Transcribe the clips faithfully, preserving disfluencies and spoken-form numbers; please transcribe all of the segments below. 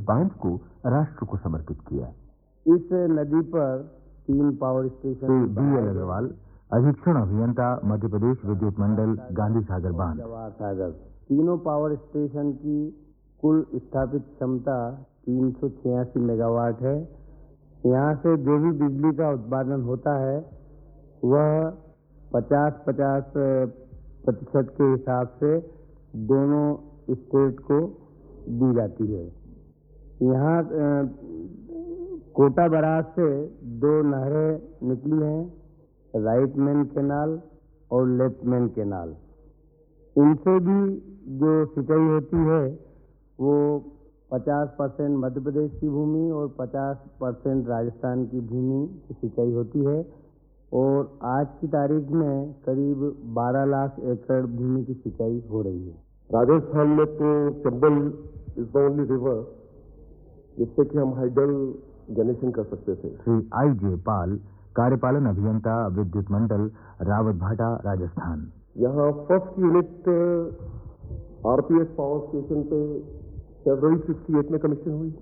बांध को राष्ट्र को समर्पित किया। इस नदी पर तीन power station B L Agarwal, अधीक्षण अभियंता, मध्य प्रदेश विद्युत मंडल, गांधी सागर बांध। जवाहर सागर, तीनों पावर स्टेशन की कुल स्थापित क्षमता तीन सौ छियासी मेगावाट है। यहाँ से जो भी बिजली का उत्पादन होता है वह पचास पचास प्रतिशत के हिसाब से दोनों स्टेट को दी जाती है। यहाँ कोटा बराज से दो नहरें निकली हैं, राइट मेन कैनाल और लेफ्ट मेन कैनाल। इनसे भी जो सिंचाई होती है वो पचास परसेंट मध्य प्रदेश की भूमि और पचास परसेंट राजस्थान की भूमि की सिंचाई होती है। और आज की तारीख में करीब बारह लाख एकड़ भूमि की सिंचाई हो रही है। राजस्थान में तो Chambal is the only river जिससे कि हम हाइडल जनरेशन कर सकते थे। श्री आई जे पाल, कार्यपालन अभियंता, विद्युत मंडल, रावतभाटा, राजस्थान। यहाँ first unit RPS power station पे फरवरी अड़सठ में कमीशन हुई,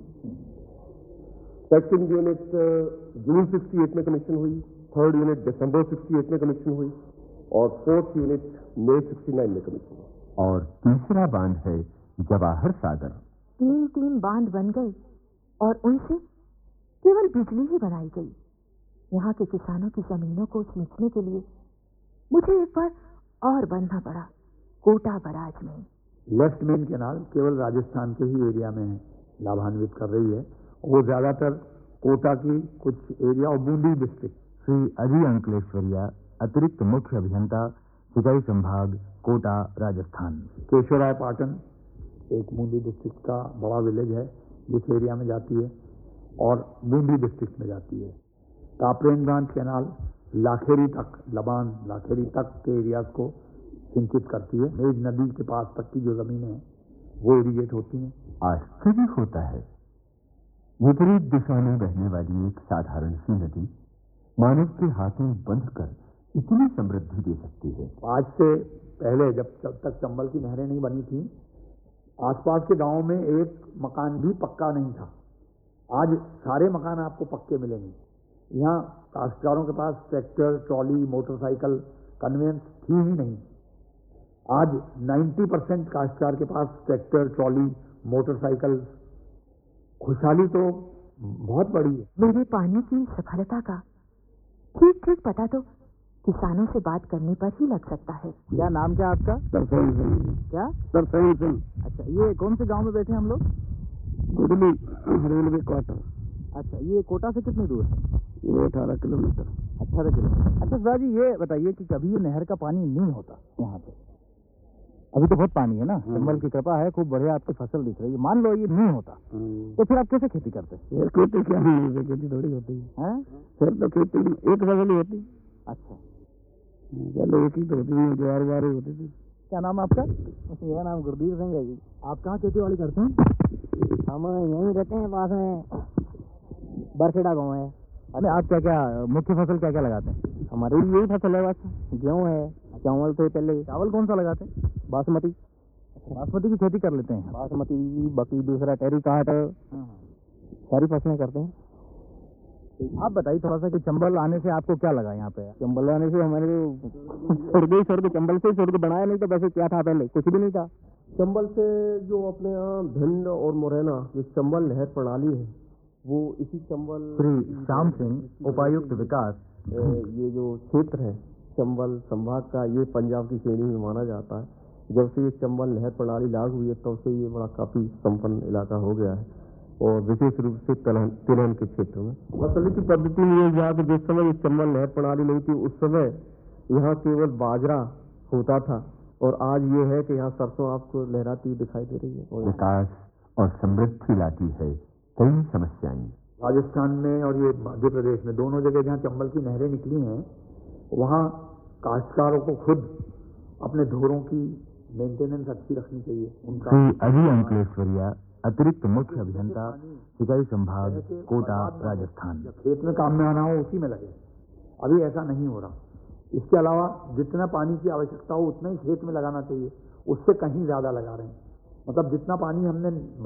सेकंड यूनिट जून अड़सठ में कमीशन हुई, थर्ड यूनिट दिसंबर अड़सठ में कमीशन हुई और फोर्थ यूनिट मई उनहत्तर में कमीशन हुई। और तीसरा बांध है जवाहर सागर। तीन तीन बांध बन गए और उनसे केवल बिजली ही बनाई गई। यहाँ के किसानों की जमीनों को सींचने के लिए मुझे एक बार और बनना पड़ा कोटा बराज में। लेफ्ट मेन कैनाल केवल राजस्थान के ही एरिया में लाभान्वित कर रही है। वो ज्यादातर कोटा की कुछ एरिया और बूंदी डिस्ट्रिक्ट। श्री अजय अंकलेश्वरिया, अतिरिक्त मुख्य अभियंता, सिंचाई संभाग, कोटा, राजस्थान। केशवराय पाटन एक बूंदी डिस्ट्रिक्ट का बड़ा विलेज है जिस एरिया में जाती है और बूंदी डिस्ट्रिक्ट में जाती है। कापरेन बांध कैनाल लाखेरी तक, लबान लाखेरी तक के एरियाज को सिंचित करती है। मेज नदी के पास तक की जो जमीनें हैं वो इरिगेट होती हैं। आश्चर्य होता है, विपरीत दिशा में बहने वाली एक साधारण सी नदी मानव के हाथों बंधकर इतनी समृद्धि दे सकती है। आज से पहले जब जब तक चंबल की नहरें नहीं बनी थी, आसपास के गांवों में एक मकान भी पक्का नहीं था। आज सारे मकान आपको पक्के मिलेंगे। यहाँ काश्तकारों के पास ट्रैक्टर, ट्रॉली, मोटरसाइकिल, कन्वेंस थी ही नहीं। आज नब्बे परसेंट काश्तकार के पास ट्रैक्टर, ट्रॉली, मोटरसाइकिल। खुशहाली तो बहुत बड़ी है। मेरे पानी की सफलता का ठीक ठीक पता तो किसानों से बात करने पर ही लग सकता है। क्या नाम क्या आपका? सरसैन सिंह। क्या? सरसैन सिंह। अच्छा, ये कौन से गांव में बैठे हम लोग? Goodly railway quarter. अच्छा, ये कोटा से कितनी दूर है? ये अठारह किलोमीटर। अठारह किलोमीटर। अच्छा सर जी, ये बताइए कि कभी ये नहर का पानी नहीं होता यहाँ पे? अभी तो बहुत पानी है ना, चंबल की कृपा है, खूब बढ़िया आपकी फसल दिख रही है। मान लो ये नहीं होता तो फिर आप कैसे खेती करते? ये खेती क्या है, खेती थोड़ी होती है। फिर तो खेती एक फसल ही होती। अच्छा, चलो एक ही तो होती है, ज्वार वार ही होती थी। क्या नाम आपका? मेरा नाम गुरदीप सिंह है जी। आप कहाँ खेती बाड़ी करते हैं? हम यहीं रहते हैं, पास में बरखेड़ा गाँव है। अरे आप क्या क्या मुख्य फसल क्या क्या लगाते हैं? हमारी यही फसल है, बस गेहूँ है, चावल थे पहले। चावल कौन सा लगाते हैं? बासमती। बासमती की खेती कर लेते हैं। बासमती, बाकी दूसरा टेरी काट, सारी फसलें करते हैं। आप बताइए थोड़ा सा कि चंबल आने से आपको क्या लगा यहाँ पे? चंबल आने से हमारे छोड़ गई, छोड़ के चंबल से छोड़ के बनाया, नहीं तो वैसे क्या था पहले, कुछ भी नहीं था। चंबल से जो अपने यहाँ भिंड और मुरैना जो चंबल नहर प्रणाली है वो इसी चंबल। श्री श्याम सिंह, उपायुक्त विकास। ये जो क्षेत्र है चंबल संभाग का, ये पंजाब की श्रेणी में माना जाता है। जब से ये चंबल नहर प्रणाली लागू हुई है तब से ये बड़ा काफी संपन्न इलाका हो गया है और विशेष रूप से तिलहन के क्षेत्र में। फसल की पद्धति में ये यहाँ जिस समय ये चंबल नहर प्रणाली नहीं थी उस समय यहाँ केवल बाजरा होता था और आज ये है कि यहाँ सरसों आपको लहराती दिखाई दे रही है। विकास और समृद्धि लाती है कई समस्याएं। राजस्थान में और ये मध्य प्रदेश में दोनों जगह जहाँ चंबल की नहरें निकली हैं वहाँ काश्तकारों को खुद अपने धोरों की मेंटेनेंस अच्छी रखनी चाहिए। उनका श्री अजय अंकलेश्वरिया, अतिरिक्त मुख्य अभियंता, सिंचाई संभाग, कोटा, राजस्थान। खेत में काम में आना हो उसी में लगे। अभी ऐसा नहीं हो रहा। इसके अलावा जितना पानी की आवश्यकता हो उतना ही खेत में लगाना चाहिए, उससे कहीं ज्यादा लगा रहे हैं। मतलब जितना पानी हमने